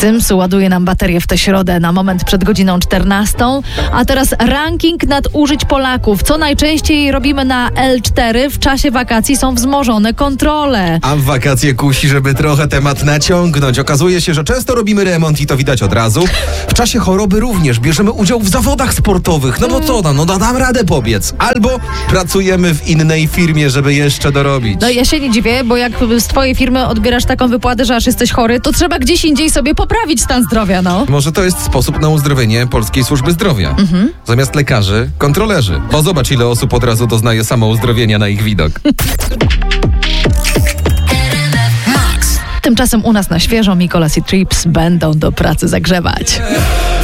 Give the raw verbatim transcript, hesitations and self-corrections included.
Sims ładuje nam baterię w tę środę na moment przed godziną czternastą. A teraz ranking nadużyć Polaków. Co najczęściej robimy na el cztery? W czasie wakacji są wzmożone kontrole. A w wakacje kusi, żeby trochę temat naciągnąć. Okazuje się, że często robimy remont i to widać od razu. W czasie choroby również bierzemy udział w zawodach sportowych. No bo co tam, no dam radę pobiec. Albo pracujemy w innej firmie, żeby jeszcze dorobić. No ja się nie dziwię, bo jak z twojej firmy odbierasz taką wypłatę, że aż jesteś chory, to trzeba gdzieś indziej sobie poprawić stan zdrowia, no. Może to jest sposób na uzdrowienie polskiej służby zdrowia. Mhm. Zamiast lekarzy, kontrolerzy. Bo zobacz, ile osób od razu doznaje samouzdrowienia na ich widok. Tymczasem u nas na świeżo Mikolas i Trips będą do pracy zagrzewać.